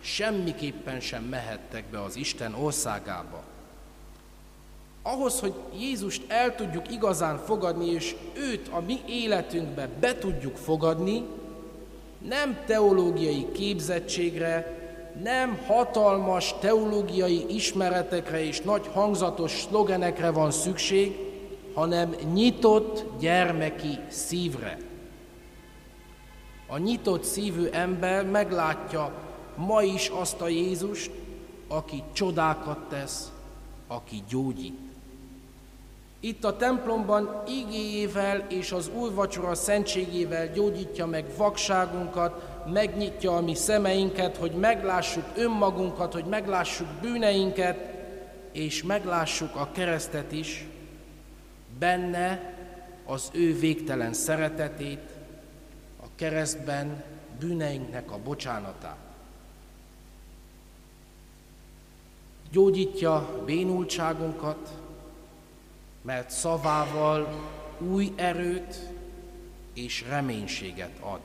semmiképpen sem mehettek be az Isten országába. Ahhoz, hogy Jézust el tudjuk igazán fogadni, és őt a mi életünkbe be tudjuk fogadni, nem teológiai képzettségre, nem hatalmas teológiai ismeretekre és nagy hangzatos szlogenekre van szükség, hanem nyitott gyermeki szívre. A nyitott szívű ember meglátja ma is azt a Jézust, aki csodákat tesz, aki gyógyít. Itt a templomban igéjével és az úrvacsora szentségével gyógyítja meg vakságunkat, megnyitja a mi szemeinket, hogy meglássuk önmagunkat, hogy meglássuk bűneinket, és meglássuk a keresztet is, benne az ő végtelen szeretetét, a keresztben bűneinknek a bocsánatát. Gyógyítja bénultságunkat, mert szavával új erőt és reménységet ad.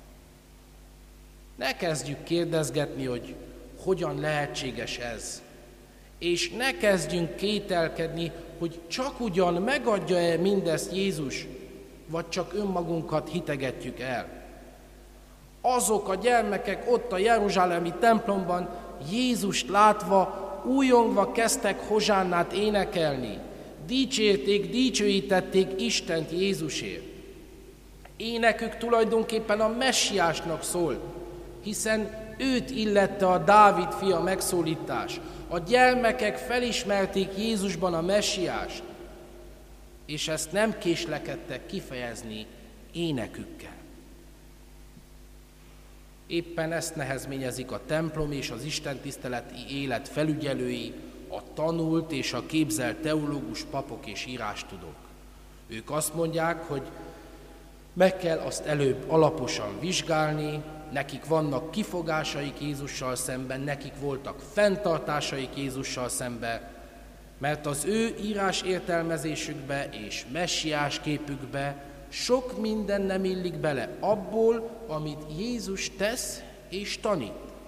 Ne kezdjük kérdezgetni, hogy hogyan lehetséges ez, és ne kezdjünk kételkedni, hogy csak ugyan megadja-e mindezt Jézus, vagy csak önmagunkat hitegetjük el. Azok a gyermekek ott a jeruzsálemi templomban Jézust látva, újongva kezdtek hozsánnát énekelni. Dicsérték, dicsőítették Istent Jézusért. Énekük tulajdonképpen a messiásnak szólt, hiszen őt illette a Dávid fia megszólítás. A gyermekek felismerték Jézusban a messiást, és ezt nem késlekedtek kifejezni énekükkel. Éppen ezt nehezményezik a templom és az istentiszteleti élet felügyelői, a tanult és a képzelt teológus, papok és írástudók. Ők azt mondják, hogy meg kell azt előbb alaposan vizsgálni, nekik vannak kifogásaik Jézussal szemben, nekik voltak fenntartásaik Jézussal szemben, mert az ő írás értelmezésükbe és messiás képükbe sok minden nem illik bele abból, amit Jézus tesz és tanít.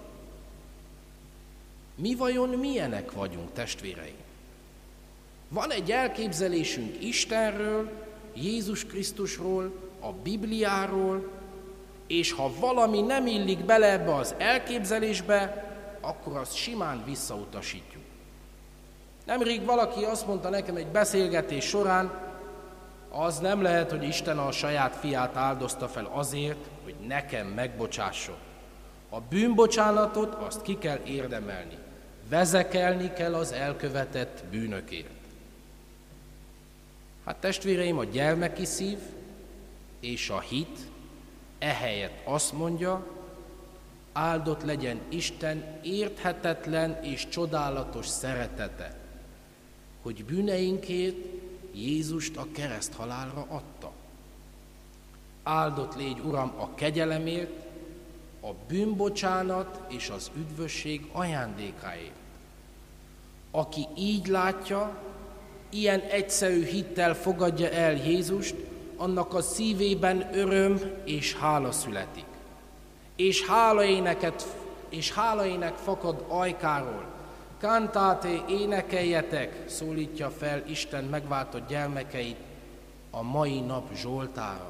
Mi vajon milyenek vagyunk, testvéreim? Van egy elképzelésünk Istenről, Jézus Krisztusról, a Bibliáról, és ha valami nem illik bele ebbe az elképzelésbe, akkor azt simán visszautasítjuk. Nemrég valaki azt mondta nekem egy beszélgetés során, az nem lehet, hogy Isten a saját fiát áldozta fel azért, hogy nekem megbocsásson. A bűnbocsánatot azt ki kell érdemelni. Vezekelni kell az elkövetett bűnökért. Hát testvéreim, a gyermeki szív és a hit ehelyett azt mondja, áldott legyen Isten érthetetlen és csodálatos szeretete, hogy bűneinkért Jézust a kereszthalálra adta. Áldott légy, Uram, a kegyelemért, a bűnbocsánat és az üdvösség ajándékáért. Aki így látja, ilyen egyszerű hittel fogadja el Jézust, annak a szívében öröm és hála születik. És hálaének fakad ajkáról. Cantate, énekeljetek, szólítja fel Isten megváltott gyermekeit a mai nap zsoltára.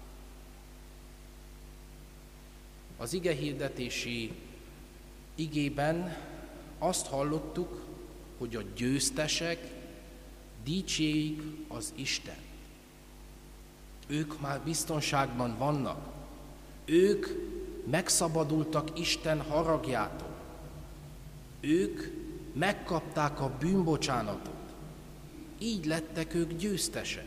Az igehirdetési igében azt hallottuk, hogy a győztesek dicsérjék az Istent. Ők már biztonságban vannak. Ők megszabadultak Isten haragjától. Ők megkapták a bűnbocsánatot. Így lettek ők győztesek.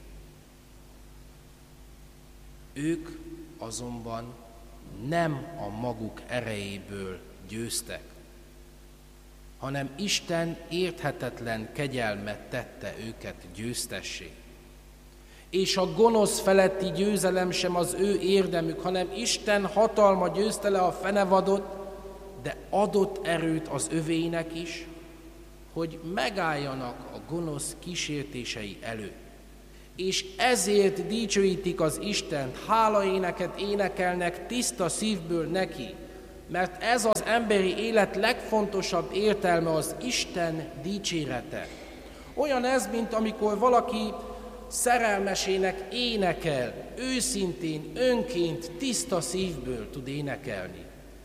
Ők azonban nem a maguk erejéből győztek, hanem Isten érthetetlen kegyelmet tette őket győztessé. És a gonosz feletti győzelem sem az ő érdemük, hanem Isten hatalma győzte le a fenevadot, de adott erőt az övéinek is, hogy megálljanak a gonosz kísértései előtt. És ezért dicsőítik az Istent, hálaéneket énekelnek tiszta szívből neki, mert ez az emberi élet legfontosabb értelme az Isten dicsérete. Olyan ez, mint amikor valaki szerelmesének énekel, őszintén, önként, tiszta szívből tud énekelni.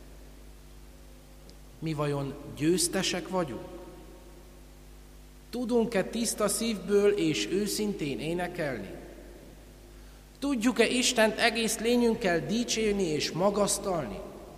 Mi vajon győztesek vagyunk? Tudunk-e tiszta szívből és őszintén énekelni? Tudjuk-e Istent egész lényünkkel dicsérni és magasztalni?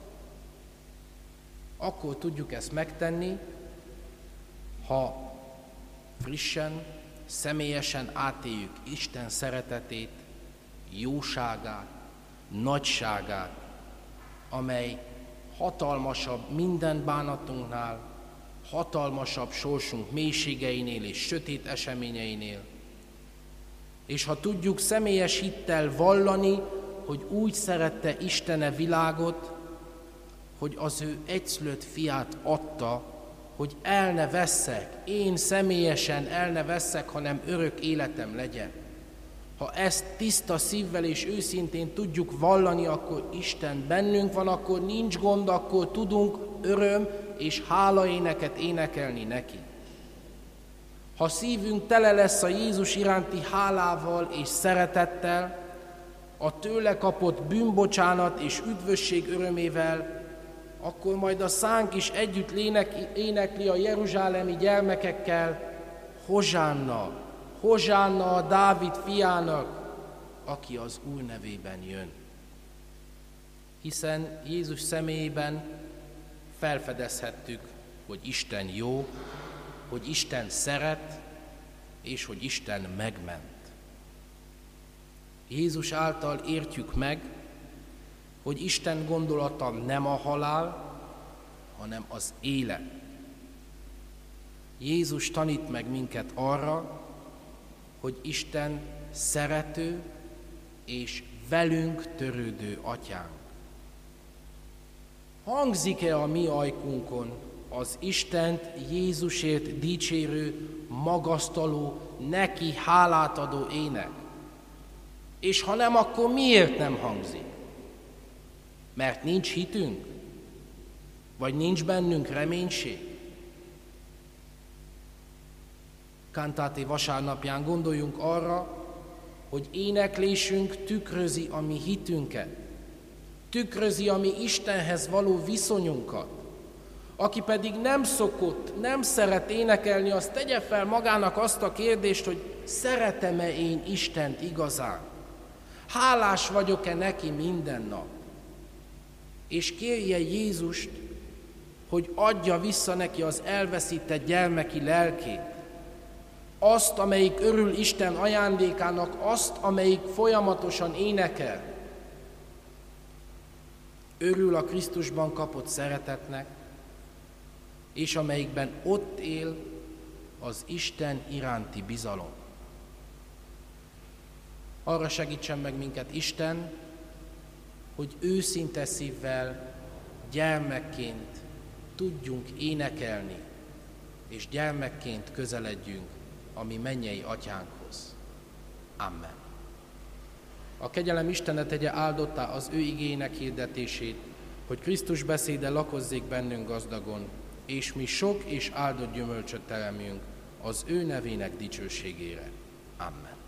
Akkor tudjuk ezt megtenni, ha frissen, személyesen átéljük Isten szeretetét, jóságát, nagyságát, amely hatalmasabb minden bánatunknál, hatalmasabb sorsunk mélységeinél és sötét eseményeinél. És ha tudjuk személyes hittel vallani, hogy úgy szerette Istene világot, hogy az ő egyszülött fiát adta, hogy el ne vesszek, én személyesen el ne vesszek, hanem örök életem legyen. Ha ezt tiszta szívvel és őszintén tudjuk vallani, akkor Isten bennünk van, akkor nincs gond, akkor tudunk öröm és hálaéneket énekelni neki. Ha szívünk tele lesz a Jézus iránti hálával és szeretettel, a tőle kapott bűnbocsánat és üdvösség örömével, akkor majd a szánk is együtt énekli a jeruzsálemi gyermekekkel, Hozsánna, Hozsánna a Dávid fiának, aki az Úr nevében jön. Hiszen Jézus személyében felfedezhettük, hogy Isten jó, hogy Isten szeret, és hogy Isten megment. Jézus által értjük meg, hogy Isten gondolata nem a halál, hanem az élet. Jézus tanít meg minket arra, hogy Isten szerető és velünk törődő atyánk. Hangzik-e a mi ajkunkon az Istent Jézusért dicsérő, magasztaló, neki hálát adó ének? És ha nem, akkor miért nem hangzik? Mert nincs hitünk? Vagy nincs bennünk reménység? Kantáté vasárnapján gondoljunk arra, hogy éneklésünk tükrözi a mi hitünket, tükrözi a mi Istenhez való viszonyunkat. Aki pedig nem szokott, nem szeret énekelni, az tegye fel magának azt a kérdést, hogy szeretem-e én Istent igazán? Hálás vagyok-e neki minden nap? És kérje Jézust, hogy adja vissza neki az elveszített gyermeki lelkét, azt, amelyik örül Isten ajándékának, azt, amelyik folyamatosan énekel. Örül a Krisztusban kapott szeretetnek, és amelyikben ott él az Isten iránti bizalom. Arra segítsen meg minket Isten, hogy őszinte szívvel, gyermekként tudjunk énekelni, és gyermekként közeledjünk a mi mennyei atyánkhoz. Amen. A kegyelem Istene tegye áldottá az ő igének hirdetését, hogy Krisztus beszéde lakozzék bennünk gazdagon, és mi sok és áldott gyümölcsöt teremjünk az ő nevének dicsőségére. Amen.